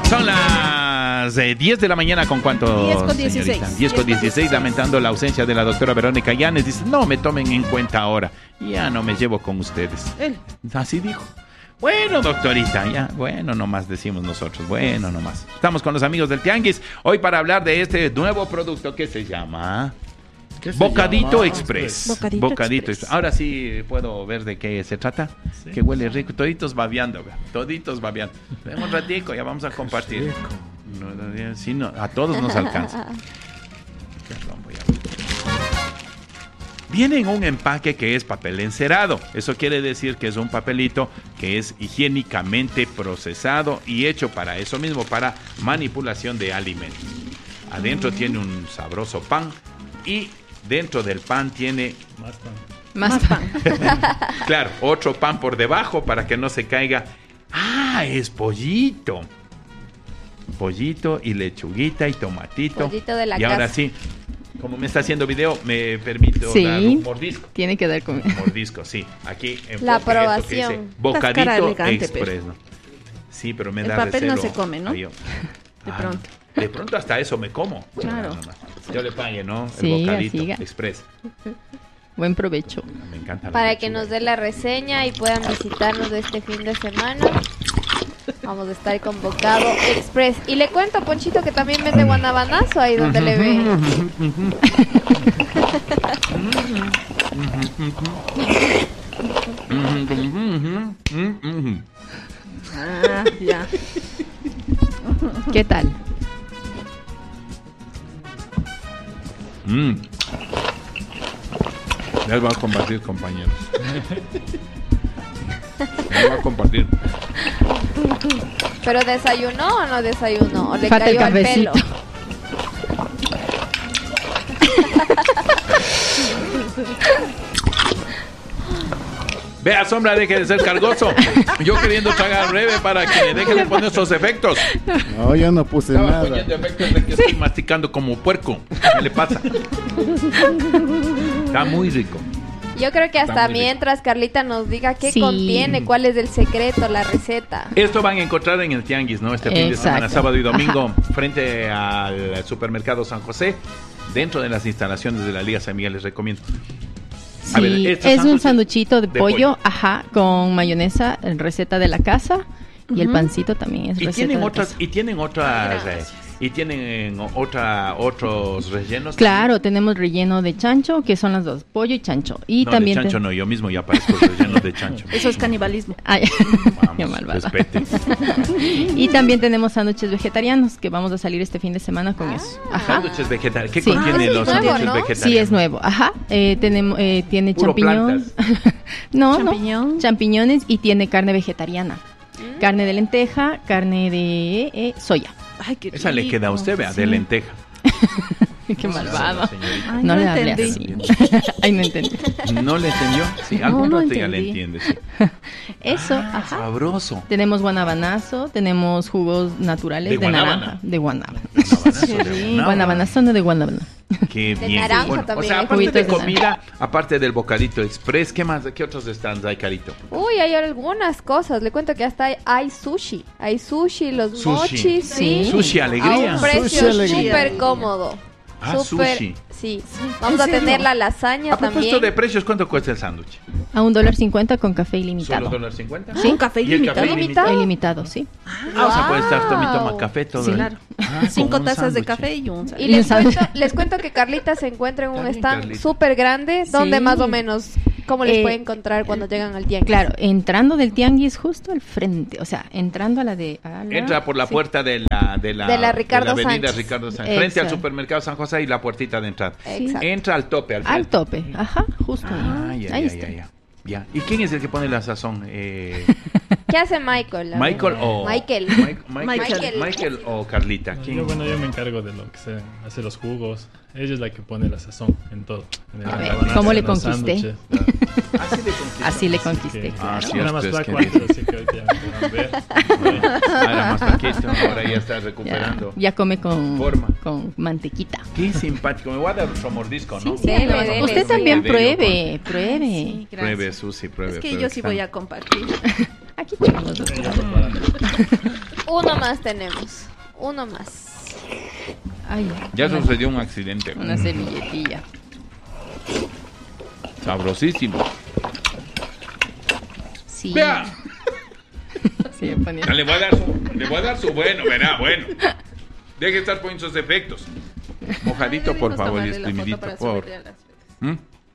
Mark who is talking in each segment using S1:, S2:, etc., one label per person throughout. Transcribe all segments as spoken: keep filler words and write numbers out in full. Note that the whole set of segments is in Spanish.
S1: Son las eh, diez de la mañana, ¿con cuánto?
S2: diez con dieciséis.
S1: diez con dieciséis, lamentando la ausencia de la doctora Verónica Llanes. Dice, no me tomen en cuenta ahora. Ya no me llevo con ustedes.
S2: Él.
S1: Así dijo. Bueno, doctorita, ya, bueno, nomás decimos nosotros, bueno, nomás. Estamos con los amigos del Tianguis, hoy para hablar de este nuevo producto que se llama
S3: ¿Qué se
S1: Bocadito
S3: llama?
S1: Express.
S2: Bocadito
S1: Bocadito
S2: Express.
S1: Express. Ahora sí puedo ver de qué se trata,
S3: Sí.
S1: que huele rico, toditos babeando, vea, toditos babeando. Ven un ratico, ya vamos a compartir.
S3: Rico.
S1: No, no, sí, no, a todos nos alcanza. Perdón, voy a ver. Viene en un empaque que es papel encerado. Eso quiere decir que es un papelito que es higiénicamente procesado y hecho para eso mismo, para manipulación de alimentos. Adentro tiene un sabroso pan y dentro del pan tiene,
S3: Más pan.
S2: Más pan.
S1: claro, otro pan por debajo para que no se caiga. Ah, es pollito. Pollito y lechuguita y tomatito.
S4: Pollito de la
S1: y ahora
S4: casa.
S1: sí, como me está haciendo video, me permito
S5: Sí.
S1: dar un mordisco.
S5: Tiene que dar con...
S1: Mordisco, sí. Aquí en
S4: La aprobación.
S1: dice Bocadito
S2: Estás cara elegante,
S1: Express, ¿no? Sí, pero me
S2: El
S1: da
S2: papel no
S1: recelo.
S2: se come, ¿no?
S1: Ay, yo-
S2: De
S1: Ah,
S2: pronto.
S1: De pronto hasta eso me como.
S2: Claro.
S1: No, no, no. Yo le pague, ¿no? El
S5: Sí,
S1: Bocadito
S5: siga.
S1: Express.
S5: Buen provecho.
S1: Me encanta la
S4: Para que
S1: lechuga.
S4: nos dé la reseña y puedan visitarnos este fin de semana. Vamos a estar con Bocado Express. Y le cuento, Ponchito, que también vende guanabanazo ahí donde le ve.
S2: Ah, ya.
S5: ¿Qué tal?
S1: Mm. Les voy a compartir, compañeros. Les voy a compartir.
S4: ¿Pero desayunó o no desayunó? ¿O le
S5: Falta el
S4: cayó al pelo?
S5: cafecito.
S1: Vea, Sombra, deje de ser cargoso. Yo queriendo tragar breve para que deje de poner esos efectos.
S3: No, yo no puse
S1: Estaba
S3: nada.
S1: poniendo efectos de que estoy masticando como puerco. ¿Qué le pasa? Está muy rico.
S4: Yo creo que
S1: Está
S4: hasta
S1: muy rico.
S4: mientras Carlita nos diga qué
S5: Sí.
S4: contiene, cuál es el secreto, la receta.
S1: Esto van a encontrar en el Tianguis, ¿no? Este fin de
S5: Exacto.
S1: semana, sábado y domingo,
S5: Ajá.
S1: frente al supermercado San José, dentro de las instalaciones de la Liga San Miguel, les recomiendo. A
S5: Sí,
S1: ver, estos
S5: es un
S1: sándwiches
S5: sanduchito de,
S1: de
S5: pollo,
S1: pollo.
S5: ajá, con mayonesa, receta de la casa. Y el
S2: Ujú.
S5: pancito también es
S1: Y
S5: receta
S1: tienen
S5: de
S1: otras,
S5: casa.
S1: y tienen otras, eh,
S2: Gracias.
S1: y tienen otra, otros rellenos.
S5: Claro, tenemos relleno de chancho, que son las dos, pollo y chancho. Y
S1: no,
S5: también
S1: de chancho
S5: te-
S1: no, yo mismo ya parezco relleno de chancho.
S2: Eso es canibalismo.
S5: Ay, qué
S1: Vamos,
S5: malvado.
S1: respete.
S5: Y también tenemos sándwiches vegetarianos, que vamos a salir este fin de semana con eso. Ajá.
S1: Sándwiches vegetarianos. ¿Qué
S5: Sí.
S1: contienen
S4: Ah, sí,
S1: los
S4: nuevo,
S1: sándwiches
S4: ¿no?
S1: vegetarianos?
S5: Sí, es nuevo. Ajá. Eh, tenemos, eh, tiene
S1: Puro
S5: champiñón. no,
S2: Champiñón.
S5: no. Champiñones y tiene carne vegetariana. Carne de lenteja, carne de eh, soya.
S2: Ay, qué
S1: Esa le queda a usted, vea, de
S5: Sí.
S1: lenteja.
S5: Qué malvado.
S1: Señorita.
S2: Ay,
S5: No,
S2: no
S5: le hable
S2: entendí.
S5: así. Ay, no entendí.
S1: ¿No le entendió? Sí,
S5: No,
S1: algún
S5: no
S1: rato ya le
S5: entendí.
S1: entiende, sí.
S5: Eso,
S1: Ah,
S5: ajá.
S1: sabroso.
S5: Tenemos guanabanazo, tenemos jugos naturales
S1: De
S5: de,
S1: guanábana.
S5: naranja. De guanábana.
S1: Guanabanazo de
S2: rico.
S1: guanábana.
S5: Guanabanazo no de guanábana.
S1: Qué
S4: De
S1: bien.
S4: naranja
S1: Bueno, o
S4: también
S1: sea,
S4: hay.
S1: aparte de
S5: Juguitos de
S1: comida, aparte del Bocadito Express, ¿qué más? ¿Qué otros stands hay, Carito?
S4: Uy, hay algunas cosas. Le cuento que hasta hay, hay sushi. Hay sushi, los
S1: Sushi.
S4: mochis, sí.
S1: Sushi
S4: A
S1: Alegría.
S4: un precio
S3: Sushi Alegría.
S4: súper cómodo.
S1: Ah,
S4: Súper,
S1: sushi.
S4: sí. Vamos a
S2: ¿En serio?
S4: tener la lasaña
S1: A propósito
S4: también.
S1: de precios, ¿cuánto cuesta el sándwich?
S5: A un dólar cincuenta con café
S1: ¿Solo
S5: ilimitado.
S1: dólar cincuenta?
S2: Sí, un café
S1: ¿Y el
S2: ilimitado.
S1: café
S4: ¿Ilimitado?
S5: Ilimitado, sí.
S1: Ah, o sea, puede estar toma y toma
S4: Wow.
S1: café todo
S2: Sí,
S1: el-
S2: claro.
S1: Ah,
S2: Cinco
S1: con un
S2: tazas de
S1: sándwich.
S2: café y un
S4: Y
S2: sándwich.
S4: les
S5: ¿Sabes?
S4: cuento, les cuento que Carlita se encuentra en un
S1: Está bien,
S4: stand
S1: Carlita.
S4: súper grande, donde
S5: Sí.
S4: más o menos, ¿cómo les
S5: Eh,
S4: puede encontrar cuando llegan al tianguis?
S5: Claro, entrando del tianguis justo al frente, o sea, entrando a la de... a la-
S1: Entra por la
S5: sí.
S1: puerta de la, de la,
S4: De la Ricardo
S1: avenida
S4: Sánchez.
S1: Ricardo Sánchez. Frente al
S5: Exacto.
S1: supermercado San José y la puertita de entrada.
S4: Exacto.
S1: Entra al tope, al
S5: Al
S1: frente.
S5: tope, ajá, justo.
S1: Ah,
S5: ahí.
S1: ya,
S5: Ahí
S1: ya,
S5: está.
S1: ya, ya. Ya. ¿Y quién es el que pone la sazón? Eh,
S4: ¿Qué hace Michael? A ver.
S1: ¿Michael o...?
S4: Michael.
S1: Mi- Michael,
S4: Michael.
S1: Michael o Carlita.
S3: No,
S1: ¿Quién?
S3: yo, bueno, yo me encargo de lo que se hace los jugos. Ella es la que pone la sazón en todo. En el
S5: A ver,
S3: guanabanazo,
S5: ¿cómo le
S3: en los
S5: conquisté?
S3: sándwiches, claro.
S1: Así le conquistó.
S5: Así le
S3: Así
S5: conquisté,
S3: que-
S5: claro.
S1: Ah, sí,
S3: Era
S1: es
S3: más
S1: que- es
S3: flaco
S1: que-
S3: antes, así que ahorita ya me podrán ver.
S1: Ah, era más flaquito, ahora ya está
S5: Ya,
S1: recuperando.
S5: ya come con,
S1: Forma.
S5: con mantequita.
S1: Qué simpático. Me voy a dar otro mordisco, ¿no?
S5: Sí,
S4: Dele,
S5: pero
S4: dele,
S5: usted
S4: sí.
S5: también
S1: Qué bello,
S5: pruebe, pruebe.
S2: Sí, gracias.
S1: Pruebe, Susi, pruebe.
S2: Es que
S1: pruebe,
S2: yo sí
S1: están-
S2: voy a compartir.
S5: Aquí tenemos dos.
S3: Ella preparando.
S4: Uno más tenemos. Uno más.
S5: Ay,
S1: Ya
S5: una-
S1: sucedió un accidente.
S5: Una servilletilla.
S1: Sabrosísimo.
S5: Sí.
S1: Vea.
S5: Sí, me ponía-
S1: Ya le voy a dar su, le voy a dar su bueno, verá, bueno. Deje de estar poniendo sus efectos. Mojadito, por favor, y exprimidito, por. ¿Mm?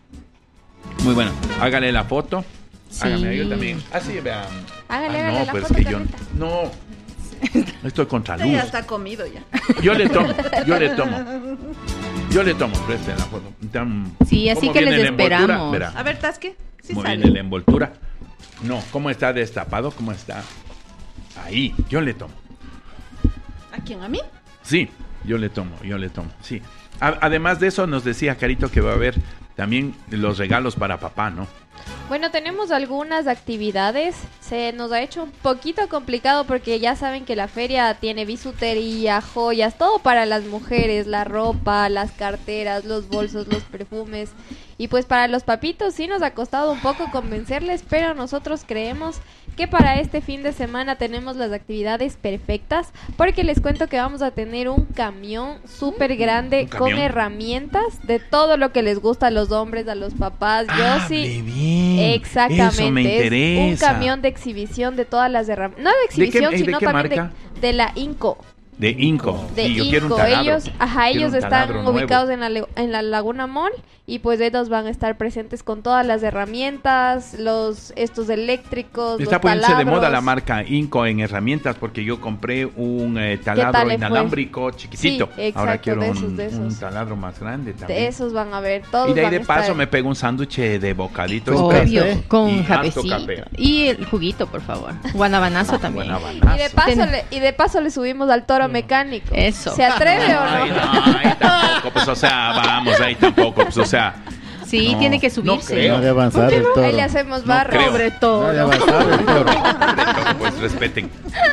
S1: Muy bueno. Hágale la foto.
S5: Sí.
S1: Hágame yo también. Así, vean.
S4: Hágale,
S1: Ah,
S4: hágale
S1: no,
S4: la
S1: pues
S4: foto,
S1: que yo.
S4: Carlita.
S1: No. Estoy contra
S2: Ya
S1: luz.
S2: está comido ya.
S1: Yo le tomo, yo le tomo. Yo le tomo, preste la foto. Tan-
S5: Sí, así
S1: ¿cómo
S5: que
S1: viene
S5: les
S1: la envoltura?
S5: esperamos.
S1: Verá.
S2: A ver, Tasque. Sí
S1: ¿Cómo
S2: sale.
S1: viene la envoltura? No, ¿cómo está destapado? ¿Cómo está? Ahí, yo le tomo.
S2: ¿A quién? ¿A mí?
S1: Sí, yo le tomo, yo le tomo, sí. A- además de eso, nos decía Carito que va a haber también los regalos para papá, ¿no?
S4: Bueno, tenemos algunas actividades. Se nos ha hecho un poquito complicado porque ya saben que la feria tiene bisutería, joyas, todo para las mujeres, la ropa, las carteras, los bolsos, los perfumes. Y pues para los papitos sí nos ha costado un poco convencerles, pero nosotros creemos que para este fin de semana tenemos las actividades perfectas, porque les cuento que vamos a tener un camión súper grande
S1: ¿Un
S4: con
S1: camión?
S4: herramientas de todo lo que les gusta a los hombres, a los papás. Yo sí.
S1: Hable bien.
S4: Exactamente.
S1: Eso me
S4: es
S1: interesa.
S4: un camión de exhibición de todas las herramientas. No de exhibición,
S1: ¿De qué- de
S4: sino
S1: qué
S4: también
S1: marca?
S4: de, de la Inco.
S1: De Inco.
S4: De
S1: Sí, yo quiero un
S4: Inco.
S1: taladro.
S4: Ellos, ajá,
S1: Quiero
S4: ellos
S1: un
S4: están
S1: taladro nuevo.
S4: ubicados en la, le- en la Laguna Mall y pues ellos van a estar presentes con todas las herramientas, los estos eléctricos,
S1: Está
S4: los
S1: poniéndose de moda
S4: taladros.
S1: la marca Inco en herramientas porque yo compré un eh, taladro
S4: tal le fue?
S1: inalámbrico chiquitito.
S4: Sí, exacto,
S1: Ahora quiero
S4: de esos,
S1: un,
S4: de esos.
S1: un taladro más grande también.
S4: De esos van a ver todos.
S1: Y de ahí
S4: van
S1: de
S4: a estar-
S1: paso me pego un sándwich de bocadito.
S5: Obvio,
S1: express.
S5: con
S1: Y harto
S5: cafecito.
S1: café.
S5: Y el juguito, por favor. Guanabanazo también.
S1: Guanabanazo.
S4: Y de paso
S5: Ten-
S4: le, y de paso le subimos al toro mecánico.
S5: Eso.
S4: ¿Se atreve o
S1: Ay,
S4: no?
S1: no, ahí tampoco, pues, o sea, vamos, ahí tampoco, pues, o sea.
S5: Sí,
S1: No,
S5: tiene que
S1: no
S5: subirse.
S1: creo.
S6: No de avanzar el toro.
S4: Ahí le hacemos
S1: No
S4: barra.
S1: creo.
S2: Pobre
S6: No de
S2: toro.
S6: avanzar el toro.
S1: Pues respeten.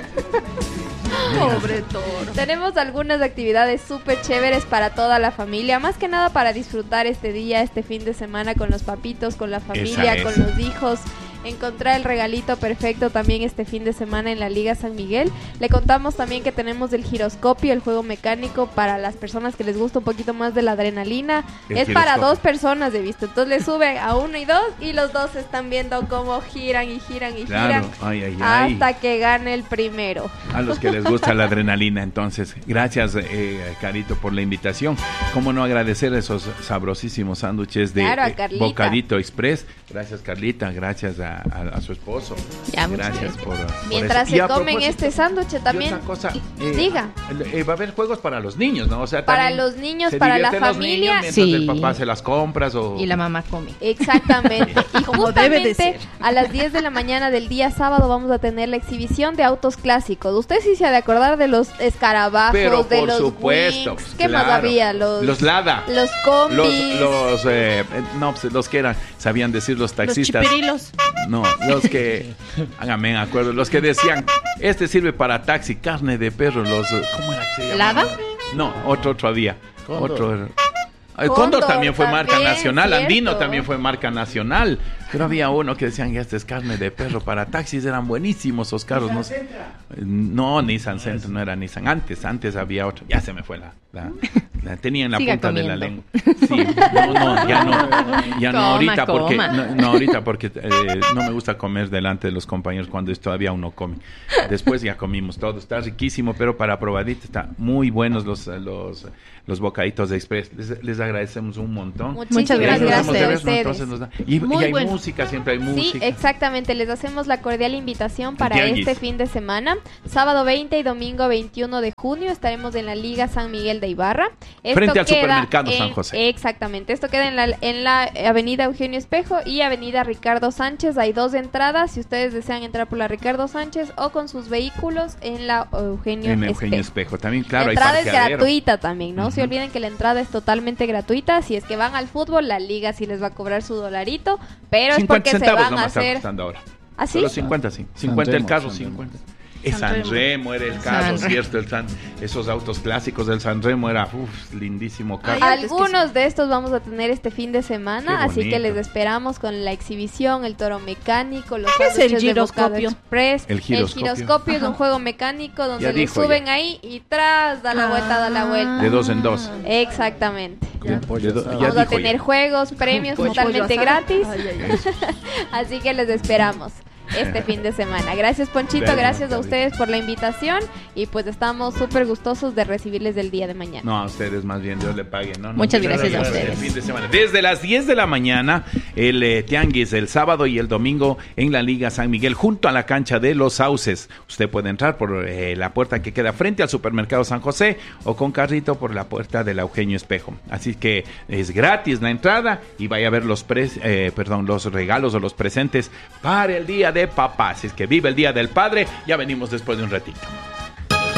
S2: Pobre toro.
S4: Tenemos algunas actividades súper chéveres para toda la familia, más que nada para disfrutar este día, este fin de semana con los papitos, con la familia,
S1: Esa
S4: con
S1: es.
S4: los hijos. Encontrar el regalito perfecto también este fin de semana en la Liga San Miguel. Le contamos también que tenemos el giroscopio, el juego mecánico para las personas que les gusta un poquito más de la adrenalina.
S1: El
S4: es para
S1: giroscopio.
S4: dos personas, he visto. Entonces le sube a uno y dos y los dos están viendo cómo giran y giran y
S1: Claro,
S4: giran
S1: ay, ay, ay.
S4: hasta que gane el primero.
S1: A los que les gusta la adrenalina, entonces, gracias, eh, Carito, por la invitación. ¿Cómo no agradecer esos sabrosísimos sándwiches de
S4: Claro, a
S1: eh,
S4: Carlita.
S1: Bocadito Express? Gracias, Carlita, gracias a, a- a su esposo.
S5: Ya, muchas
S1: Gracias por, por
S4: Mientras
S1: eso. Y
S4: se
S1: a
S4: comen
S1: propósito,
S4: este sándwich
S1: y
S4: también.
S1: otra cosa, eh,
S4: Diga.
S1: eh, va a haber juegos para los niños, ¿no? O sea,
S4: Para
S1: también
S4: los niños,
S1: se
S4: para la
S1: divierten los
S4: familia.
S1: niños mientras
S5: Sí.
S1: el papá se las compras o...
S5: Y la mamá come.
S4: Exactamente. Y
S2: Como debe de
S4: justamente
S2: ser.
S4: a las diez de la mañana del día sábado vamos a tener la exhibición de autos clásicos. Usted sí se ha de acordar de los escarabajos,
S1: Pero
S4: de
S1: por
S4: los
S1: supuesto,
S4: Wings.
S1: pues,
S4: ¿Qué más
S1: claro.
S4: había? Los,
S1: Los Lada.
S4: los combis.
S1: Los, los, eh, eh, no, pues, los que eran, sabían decir los
S2: Los
S1: taxistas.
S2: chipirilos.
S1: No, los que, háganme en acuerdo, los que decían, este sirve para taxi, carne de perro, los, eh, ¿cómo era que se llamaba?
S5: ¿Lada?
S1: No, otro, otro había.
S6: Cóndor.
S1: Otro. El
S4: Cóndor
S1: Cóndor también fue marca
S4: también,
S1: nacional,
S4: cierto.
S1: Andino también fue marca nacional, pero había uno que decían que este es carne de perro para taxis, eran buenísimos esos carros. No, sé. no, Nissan Sentra, no era Nissan, antes, antes había otro, ya se me fue la, la, la tenía en la
S5: Siga
S1: punta de la
S5: comiendo.
S1: lengua. Sí, no, no, ya no, ya no
S5: Coma,
S1: ahorita porque,
S5: coma.
S1: no, no ahorita porque eh, no me gusta comer delante de los compañeros cuando es- todavía uno come. Después ya comimos todo, está riquísimo, pero para probadita está muy buenos los, los, los bocaditos de Express. Les, les agradecemos un montón.
S4: Muchísimas
S5: gracias.
S1: Nos
S4: gracias
S1: vemos de
S4: a
S1: vez, ¿no?
S4: ustedes.
S1: Entonces nos da- y,
S2: Muy
S1: y hay
S2: bueno.
S1: música, siempre hay
S4: Sí,
S1: música.
S4: exactamente. Les hacemos la cordial invitación para
S1: tianguis.
S4: este fin de semana. Sábado veinte y domingo veintiuno de junio estaremos en la Liga San Miguel de Ibarra. Esto
S1: Frente al
S4: queda
S1: supermercado
S4: en-
S1: San José.
S4: Exactamente. Esto queda en la, en la avenida Eugenio Espejo y avenida Ricardo Sánchez. Hay dos entradas si ustedes desean entrar por la Ricardo Sánchez o con sus vehículos en la Eugenio
S1: En
S4: Espejo.
S1: Eugenio Espejo. También, claro,
S4: la
S1: hay
S4: entrada es
S1: parqueadero.
S4: gratuita también, no se
S1: Ujú.
S4: olviden que la entrada es totalmente gratuita. Si es que van al fútbol, la liga sí les va a cobrar su dolarito, pero es
S1: cincuenta
S4: porque se
S1: centavos
S4: van a
S1: nomás está
S4: hacer...
S1: costando ahora.
S4: ¿Así?
S1: Solo cincuenta, sí. cincuenta el
S6: Centemos,
S1: carro,
S6: centemos.
S1: cincuenta. Es
S2: San Remo.
S1: San Remo era el carro,
S5: San
S1: ¿cierto? El San- esos autos clásicos del San Remo era, uf, lindísimo carro.
S2: Ay, antes que
S4: Algunos
S2: sí.
S4: de estos vamos a tener este fin de semana,
S1: Qué
S4: así que
S1: bonito.
S4: les esperamos con la exhibición, el toro mecánico, los
S2: ¿Qué es el
S4: sándwiches de Bocado
S2: giroscopio?
S4: Express.
S1: El giroscopio.
S4: giroscopio es un
S2: Ajá.
S4: juego mecánico donde
S1: Ya
S4: le
S1: dijo,
S4: suben
S1: ya.
S4: ahí y tras, da la vuelta, da la vuelta.
S1: De dos en dos.
S4: Exactamente.
S1: De- de do- ya
S4: Vamos a
S1: dijo
S4: tener
S1: ya.
S4: juegos, premios
S2: Pollo
S4: totalmente
S2: asado.
S4: gratis,
S2: Ay, ay, ay.
S4: así que les esperamos este fin de semana. Gracias Ponchito,
S1: Gracias,
S4: gracias a
S1: Gaby.
S4: ustedes por la invitación y pues estamos súper gustosos de recibirles del día de mañana.
S1: No, a ustedes más bien, Dios le pague, ¿no?
S5: Muchas
S1: No,
S5: gracias
S3: a
S1: el
S5: ustedes.
S1: fin de semana. Desde las diez de la mañana, el eh, Tianguis, el sábado y el domingo en la Liga San Miguel, junto a la cancha de Los Sauces. Usted puede entrar por eh, la puerta que queda frente al supermercado San José o con carrito por la puerta del Eugenio Espejo. Así que es gratis la entrada y vaya a ver los, pre eh, perdón, los regalos o los presentes para el Día de Papá. Así es que vive el Día del Padre. Ya venimos después de un ratito.